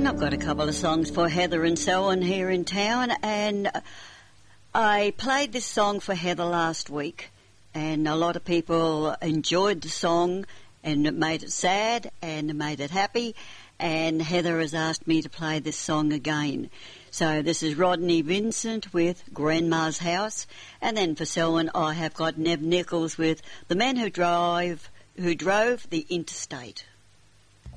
I've got a couple of songs for Heather and Selwyn here in town, and I played this song for Heather last week, and a lot of people enjoyed the song, and it made it sad and it made it happy, and Heather has asked me to play this song again. So this is Rodney Vincent with Grandma's House, and then for Selwyn I have got Nev Nichols with The Man Who Drove the Interstate.